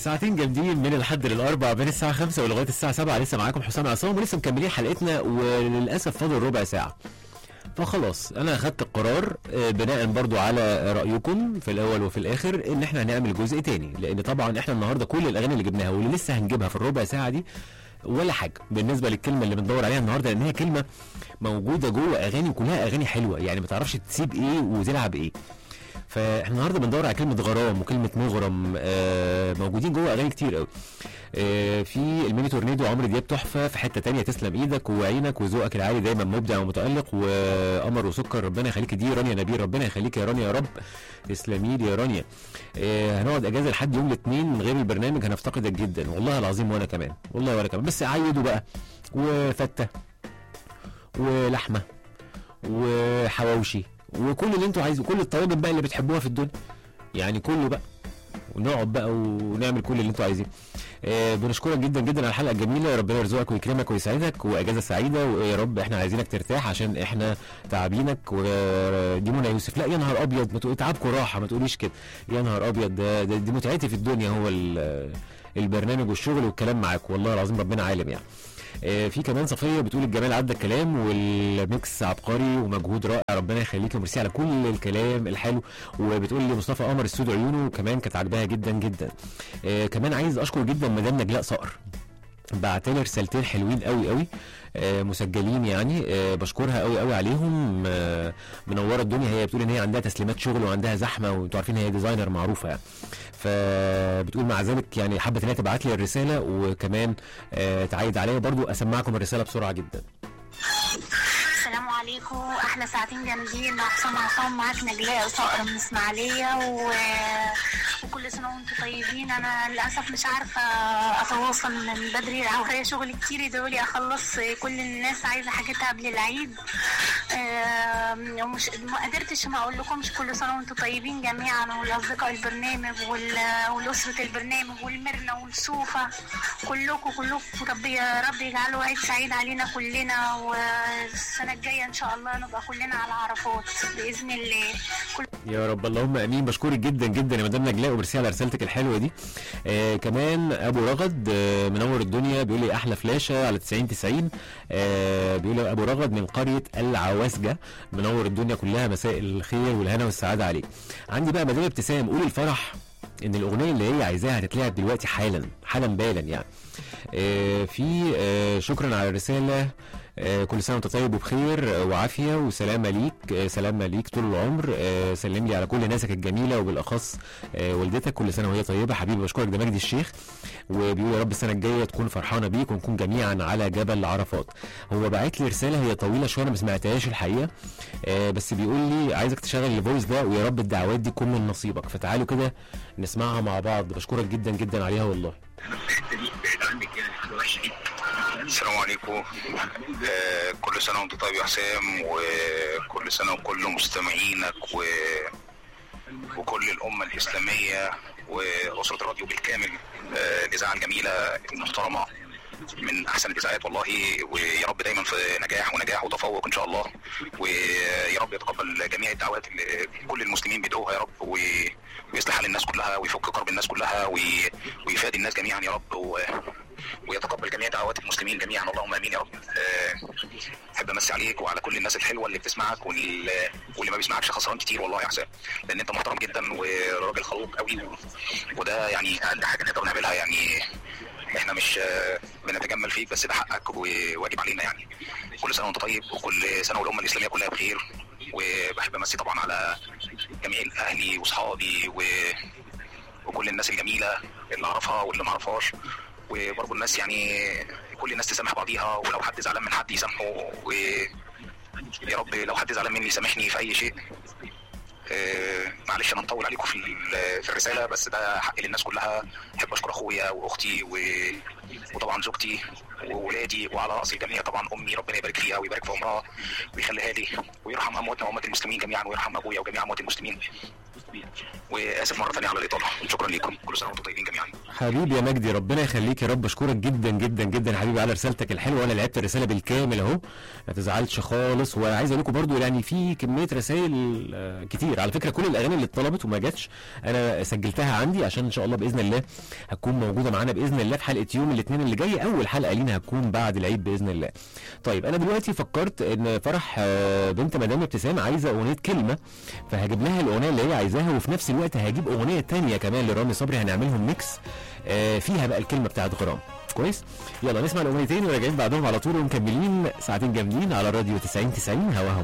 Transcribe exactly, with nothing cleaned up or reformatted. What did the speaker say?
ساعتين جامدين من الحد للاربع بين الساعه خمسة ولغايه الساعه سبعة. لسه معاكم حسام عصام ولسه مكملين حلقتنا، وللاسف فاضل ربع ساعه. فخلاص انا اخدت القرار بناء برضو على رايكم في الاول وفي الاخر ان احنا هنعمل جزء تاني، لان طبعا احنا النهارده كل الاغاني اللي جبناها واللي لسه هنجيبها في الربع ساعه دي ولا حاجه بالنسبه للكلمه اللي بندور عليها النهارده، لان هي كلمه موجوده جوه اغاني وكلها اغاني حلوه، يعني ما تعرفش تسيب ايه وتلعب ايه. فاحنا النهارده بندور على كلمه غرام وكلمه مغرم، آه موجودين جوه اغاني كتير قوي. آه في الميني تورنيدو عمرو دياب تحفه، في حته تانية تسلم ايدك وعينك وذوقك العالي دايما مبدع ومتالق، وقمر وسكر ربنا يخليك، دي رانيا نبيل ربنا يخليك يا رانيا يا رب، تسلمي لي يا رانيا. آه هنقعد اجازه لحد يوم الاثنين من غير البرنامج، هنفتقدك جدا والله العظيم، وانا كمان والله وانا كمان، بس عيدوا بقى وفته ولحمه وحواوشي وكل اللي انتوا عايزوا، كل الطواجن بقى اللي بتحبوها في الدنيا، يعني كله بقى، ونقعد بقى ونعمل كل اللي انتوا عايزينه. آه بنشكرك جدا جدا على الحلقه الجميله، ربنا يرزقك ويكرمك ويسعدك واجازه سعيده، ويا رب احنا عايزينك ترتاح عشان احنا تعبينك. ودي منى يوسف، لا يا نهار ابيض ما تقولي تعبكم راحه، ما تقوليش كده يا نهار ابيض، ده, ده دي متعتي في الدنيا، هو البرنامج والشغل والكلام معاك، والله العظيم ربنا عالم يعني. آه في كمان صفيه بتقول الجمال عدى الكلام والميكس عبقري ومجهود رائع، ربنا يخليك وميرسي على كل الكلام الحلو. وبتقول لي مصطفى قمر السود عيونه كمان كانت عاجباها جدا جدا. آه كمان عايز اشكر جدا مدام نجلاء صقر، بعتلي رسالتين حلوين قوي قوي، آه مسجلين يعني، آه بشكرها قوي قوي عليهم، آه منوره الدنيا. هي بتقول ان هي عندها تسليمات شغل وعندها زحمه، وانتوا عارفين هي ديزاينر معروفه يعني، فبتقول مع ذلك يعني حبت ان هي تبعت لي الرساله، وكمان آه تعيد عليا برضو اسمعكم الرساله بسرعه جدا. السلام عليكم، احلى ساعتين جامدين مع حسام عصام، معاك نجلاء صقر من اسماعيليه و... وكل سنه وانتم طيبين. انا للاسف مش عارفه اتواصل من بدري، ورايا شغل كتير يدولي اخلص كل الناس عايزه حاجتها قبل العيد، ومش ما قدرتش ما اقول لكمش كل سنه وانتم طيبين جميعا، والاصدقاء البرنامج وال... والاسره البرنامج والمرنه والسوفه، كلكم كلكم ربي يا رب يجعله عيد سعيد علينا كلنا، والسنه الجايه ان شاء الله نبقى كلنا على عرفات باذن الله. كل... يا رب اللهم امين. بشكرك جدا جدا يا مدام نجلاء وميرسي على رسالتك الحلوه دي. آه كمان ابو رغد آه منور الدنيا، بيقول لي احلى فلاشه على تسعين تسعين. آه بيقول لي ابو رغد من قريه العواسجه، منور الدنيا كلها، مساء الخير والهنا والسعاده عليك. عندي بقى مدام ابتسام، قول الفرح ان الاغنيه اللي هي عايزاها هتتلعب دلوقتي حالا حالا بالا يعني. آه في آه شكرا على الرساله، آه كل سنه وانت طيب وبخير وعافيه وسلامه ليك، آه سلامه ليك طول العمر. آه سلم لي على كل ناسك الجميله وبالاخص آه والدتك، كل سنه وهي طيبه حبيبي. بشكرك، ده مجدي الشيخ، وبيقول يا رب السنه الجايه تكون فرحانه بيك ونكون جميعا على جبل عرفات. هو باعت لي رساله هي طويله شويه انا ما سمعتهاش الحقيقه، آه بس بيقول لي عايزك تشغل الفويس ده، ويا رب الدعوات دي تكون من نصيبك، فتعالوا كده نسمعها مع بعض. بشكرك جدا جدا عليها والله. السلام عليكم، آه كل سنة وانت طيب يا حسام، وكل سنة وكل مستمعينك و... وكل الأمة الإسلامية وأسرة الراديو بالكامل. آه الإذاعة الجميلة المحترمة من أحسن الإذاعات والله، ويا رب دايما في نجاح ونجاح وتفوق إن شاء الله، ويا رب يتقبل جميع الدعوات اللي كل المسلمين بيدعوها يا رب، و... ويصلح حال الناس كلها ويفك كرب الناس كلها وي... ويفادي الناس جميعا يا رب، و... ويتقبل جميع دعوات المسلمين جميعا اللهم امين يا رب. احب أه امسي عليك وعلى كل الناس الحلوه اللي بتسمعك، واللي, واللي ما بيسمعكش خسران كتير والله يا حسام، لان انت محترم جدا وراجل خلوق قوي، وده يعني اقل حاجه نقدر نعملها يعني. احنا مش بنتجمل فيك، بس ده حقك وواجب علينا يعني. كل سنه وانت طيب، وكل سنه والامه الاسلاميه كلها بخير. وبحب امسي طبعا على جميع اهلي واصحابي و... وكل الناس الجميله اللي اعرفها واللي ما اعرفهاش، وبرضه الناس يعني كل الناس تسامح بعضيها، ولو حد زعلان من حد يسامحه، ويا رب لو حد زعلان مني يسامحني في اي شيء. آه معلش انا مطول عليكم في في الرساله، بس ده حق للناس كلها. احب اشكر اخويا واختي و... وطبعا زوجتي وولادي، وعلى راس الجميع طبعا امي، ربنا يبارك فيها ويبارك في عمرها ويخليها لي، ويرحم امواتنا واموات المسلمين جميعا، ويرحم ابويا وجميع اموات المسلمين. واسف مره ثانيه على الاطاله. شكرا لكم، كل سنه وانتم طيبين جميعا. حبيبي يا مجدي ربنا يخليك يا رب، اشكرك جدا جدا جدا حبيبي على رسالتك الحلوه، وانا لعبت الرساله بالكامل اهو ما تزعلش خالص. وعايز اقول لكم برضو يعني في كميه رسائل آه كتير على فكره، كل الاغاني اللي اتطلبت وما جاتش انا سجلتها عندي عشان ان شاء الله باذن الله هتكون موجوده معانا باذن الله في حلقه يوم الاثنين اللي جاي، اول حلقه لينا هتكون بعد العيد باذن الله. طيب انا دلوقتي فكرت ان فرح آه بنت مدام ابتسام عايزه اغنيه كلمه، فهجيب لها الاغنيه اللي هي عايزاها، وفي نفس الوقت هجيب اغنيه تانية كمان لرامي صبري هنعملهم ميكس آه فيها بقى الكلمه بتاعت غرام. كويس، يلا نسمع الاغنيتين وراجعين بعدهم على طول ومكملين ساعتين جامدين على راديو تسعين تسعين هواها